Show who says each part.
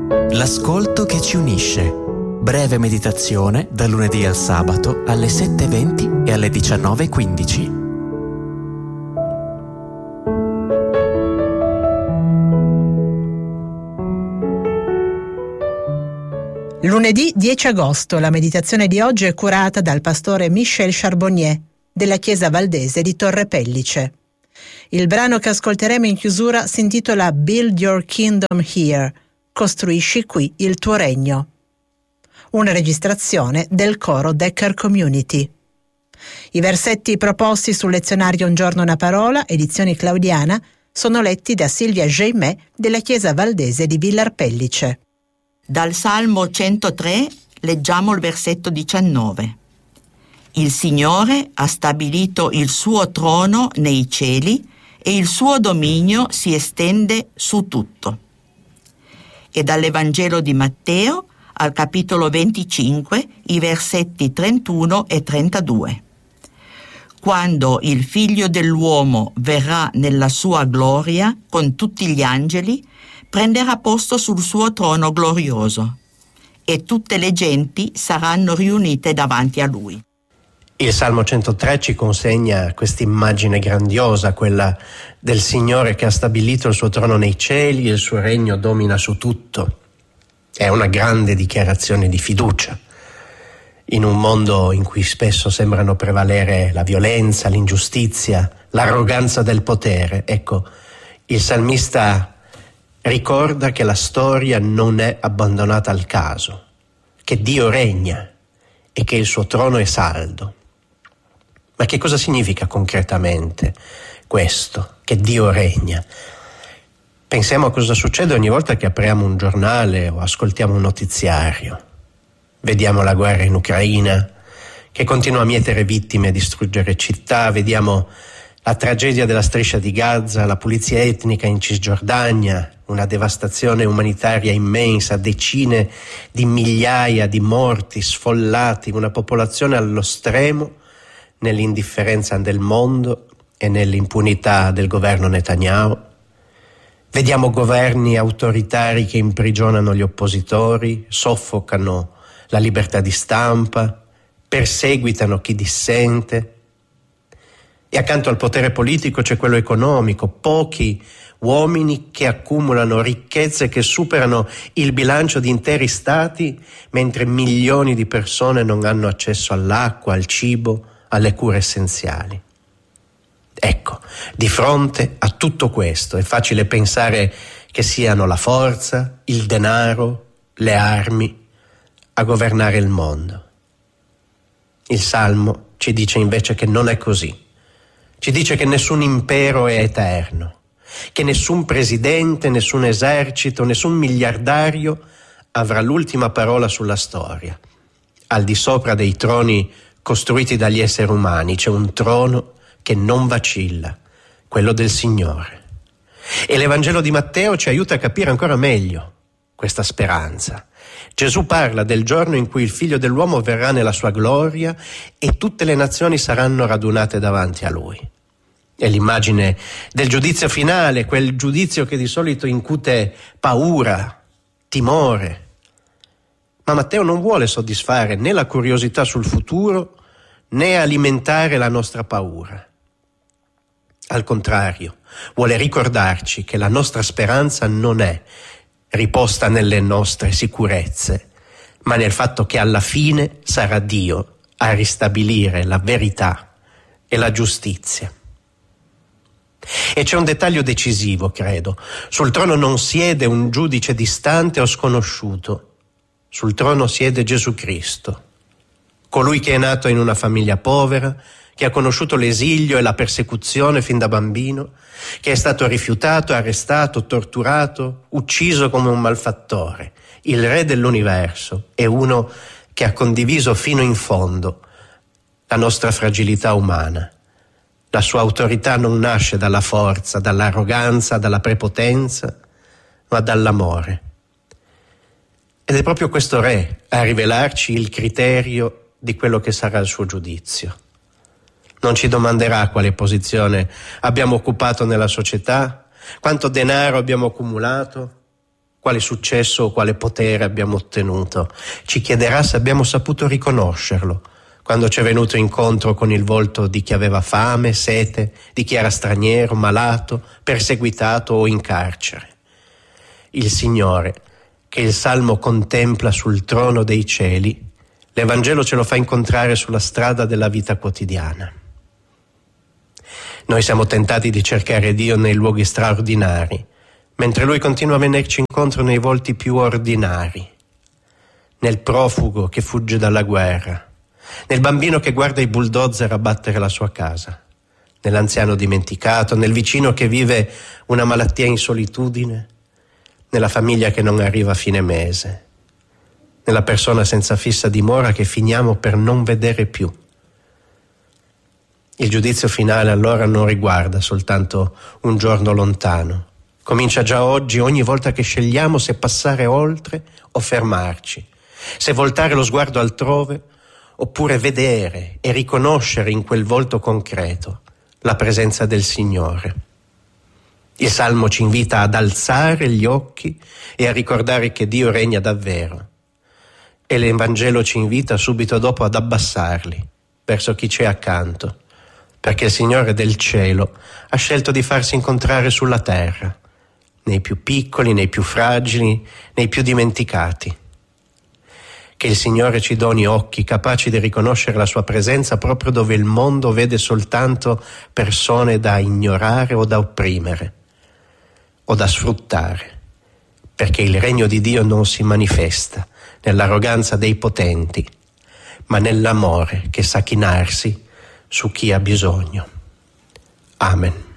Speaker 1: L'ascolto che ci unisce. Breve meditazione dal lunedì al sabato alle 7:20 e alle 19:15.
Speaker 2: Lunedì 10 agosto, la meditazione di oggi è curata dal pastore Michel Charbonnier della Chiesa Valdese di Torre Pellice. Il brano che ascolteremo in chiusura si intitola Build Your Kingdom Here, costruisci qui il tuo regno. Una registrazione del coro Decker Community. I versetti proposti sul lezionario Un giorno una parola, edizione claudiana, sono letti da Silvia Geimet della Chiesa Valdese di Villar Pellice.
Speaker 3: Dal Salmo 103 leggiamo il versetto 19. Il Signore ha stabilito il suo trono nei cieli e il suo dominio si estende su tutto. E dall'Evangelo di Matteo al capitolo 25, i versetti 31 e 32. Quando il Figlio dell'uomo verrà nella sua gloria con tutti gli angeli, prenderà posto sul suo trono glorioso e tutte le genti saranno riunite davanti a lui.
Speaker 4: Il Salmo 103 ci consegna questa immagine grandiosa, quella del Signore che ha stabilito il suo trono nei cieli e il suo regno domina su tutto. È una grande dichiarazione di fiducia. In un mondo in cui spesso sembrano prevalere la violenza, l'ingiustizia, l'arroganza del potere, ecco, il salmista ricorda che la storia non è abbandonata al caso, che Dio regna e che il suo trono è saldo. Ma che cosa significa concretamente questo, che Dio regna? Pensiamo a cosa succede ogni volta che apriamo un giornale o ascoltiamo un notiziario. Vediamo la guerra in Ucraina, che continua a mietere vittime e distruggere città, vediamo la tragedia della striscia di Gaza, la pulizia etnica in Cisgiordania, una devastazione umanitaria immensa, decine di migliaia di morti, sfollati, una popolazione allo stremo nell'indifferenza del mondo e nell'impunità del governo Netanyahu. Vediamo governi autoritari che imprigionano gli oppositori, soffocano la libertà di stampa, perseguitano chi dissente. E accanto al potere politico c'è quello economico, pochi uomini che accumulano ricchezze che superano il bilancio di interi stati, mentre milioni di persone non hanno accesso all'acqua, al cibo, alle cure essenziali. Ecco, di fronte a tutto questo è facile pensare che siano la forza, il denaro, le armi a governare il mondo. Il Salmo ci dice invece che non è così. Ci dice che nessun impero è eterno, che nessun presidente, nessun esercito, nessun miliardario avrà l'ultima parola sulla storia. Al di sopra dei troni costruiti dagli esseri umani c'è un trono che non vacilla, quello del Signore. E l'Evangelo di Matteo ci aiuta a capire ancora meglio questa speranza. Gesù parla del giorno in cui il Figlio dell'uomo verrà nella sua gloria e tutte le nazioni saranno radunate davanti a Lui. È l'immagine del giudizio finale, quel giudizio che di solito incute paura, timore. Ma Matteo non vuole soddisfare né la curiosità sul futuro né alimentare la nostra paura. Al contrario, vuole ricordarci che la nostra speranza non è riposta nelle nostre sicurezze, ma nel fatto che alla fine sarà Dio a ristabilire la verità e la giustizia. E c'è un dettaglio decisivo, credo. Sul trono non siede un giudice distante o sconosciuto. Sul trono siede Gesù Cristo, colui che è nato in una famiglia povera, che ha conosciuto l'esilio e la persecuzione fin da bambino, che è stato rifiutato, arrestato, torturato, ucciso come un malfattore. Il Re dell'universo è uno che ha condiviso fino in fondo la nostra fragilità umana. La sua autorità non nasce dalla forza, dall'arroganza, dalla prepotenza, ma dall'amore. Ed è proprio questo Re a rivelarci il criterio di quello che sarà il suo giudizio. Non ci domanderà quale posizione abbiamo occupato nella società, quanto denaro abbiamo accumulato, quale successo o quale potere abbiamo ottenuto. Ci chiederà se abbiamo saputo riconoscerlo quando ci è venuto incontro con il volto di chi aveva fame, sete, di chi era straniero, malato, perseguitato o in carcere. Il Signore, che il Salmo contempla sul trono dei cieli, l'Evangelo ce lo fa incontrare sulla strada della vita quotidiana. Noi siamo tentati di cercare Dio nei luoghi straordinari, mentre Lui continua a venirci incontro nei volti più ordinari, nel profugo che fugge dalla guerra, nel bambino che guarda i bulldozer abbattere la sua casa, nell'anziano dimenticato, nel vicino che vive una malattia in solitudine, nella famiglia che non arriva a fine mese, nella persona senza fissa dimora che finiamo per non vedere più. Il giudizio finale allora non riguarda soltanto un giorno lontano. Comincia già oggi, ogni volta che scegliamo se passare oltre o fermarci, se voltare lo sguardo altrove oppure vedere e riconoscere in quel volto concreto la presenza del Signore. Il Salmo ci invita ad alzare gli occhi e a ricordare che Dio regna davvero. E l'Evangelo ci invita subito dopo ad abbassarli verso chi c'è accanto, perché il Signore del cielo ha scelto di farsi incontrare sulla terra, nei più piccoli, nei più fragili, nei più dimenticati. Che il Signore ci doni occhi capaci di riconoscere la sua presenza proprio dove il mondo vede soltanto persone da ignorare o da opprimere o da sfruttare, perché il regno di Dio non si manifesta nell'arroganza dei potenti, ma nell'amore che sa chinarsi su chi ha bisogno. Amen.